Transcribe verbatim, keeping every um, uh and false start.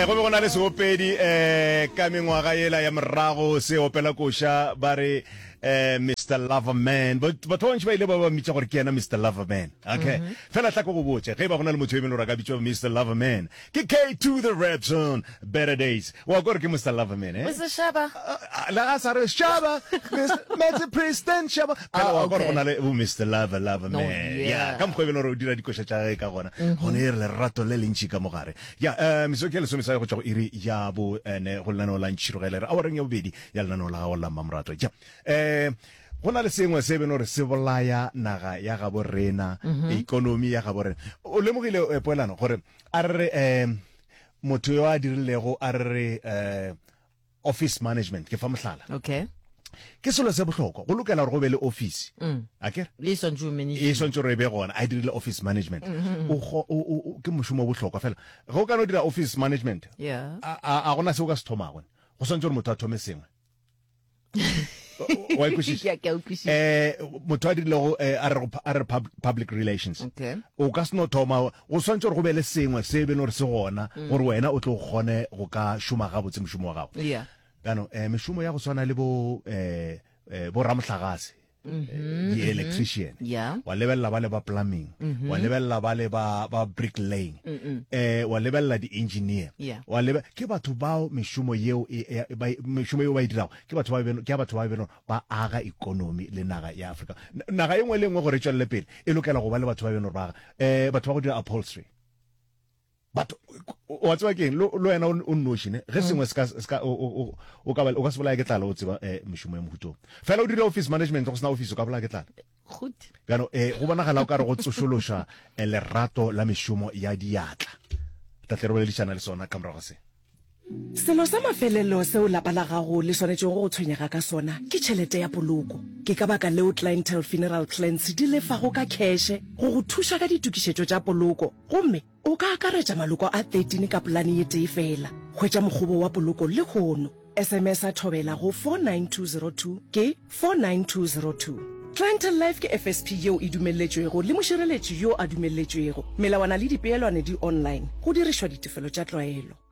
go be gona le seopedi eh ka mengwaga yela ya morago se opela koša ba re eh Mister Loverman but but won't you ba ba mitsa gore ke ena Mister Loverman okay fela tla go go botse ge ba gona le motho e meno ra ka bitso Mister Loverman ke K to the rap zone better days wa gore ke Mister Loverman eh Mister Shaba la sare Shaba Mister President Shaba ka wa gore gona le Mister Lover Loverman ya ka mkhwe beno re dira dikoša tša ge ka gona gone e re rato le lentši ka mogare ya eh misokele so misa go tšwa go iri ya bo ene go lana o lantšhirogela re a oreng ya bobedi ya lana o la go la mamrato ja eh gona le sengwe se beno re se bolaya naga ya ga bo rena economy ya ga bo rena o lemogile poelano gore a re eh motho yo a dirilego a re eh office management ke fa mohlala okay ke selo se bohlokwa go lokela gore go be le office akere le sontšo meni e sontšo re be gona a dirile office management o o ke mošomo bohlokwa fela go ka no dira office management yeah a gona se o ka se thomagone go sontšo re motho a thome sengwe wa ikushisa eh motho a dirile go a re public relations okay o ka se no thoma go sontšo re go be le sengwe se be no re se gona gore wena o tlo gone go ka šoma ga botse mošomo wa gago yeah ano eh meshumo ya go swana le bo eh bo ramhlagase the electrician yeah wa lebella ba le ba plumbing wa lebella ba le ba ba bricklaying eh wa lebella di engineer wa lebe ke batho bao meshumo yeo meshumo yeo ba idirago ke batho ba beno ke batho ba beno ba aga economy le naga ya Africa naga engwe le engwe gore tswelle pele e lokela go ba le batho ba beno ba eh batho ba go dira upholstery but what's working lo lo ena o noshine ge sengwe ska ska o o ka o ka se bola ke tlala o tseba eh moshumo ya mohutong fela o dira office management go sna office o ka bola ke tlala good gano eh go bona gala o ka re go tsosolosha le rato la meshumo ya diatla tatlero le ditšana le sona ka morago se selo sa mafelelo se o lapa la gago le swanetse go tshwenyega ka sona ke tšhelete ya poloko ke ka baka leo Clientele Funeral Clans di lefago ka cash go go thuša ka ditukišetšo tša poloko gomme o ka akaretša maloko a thirteen ka polane ye tee fela hwetša mokgobo wa poloko le kgono S M S a thobela go four nine two zero two ke four nine two zero two Clientele Life ke F S P yeo e dumeletšwego le mošireletši yo a dumeletšwego melawana le dipeelwane di online go dirišwa ditefelo tša tlwaelo.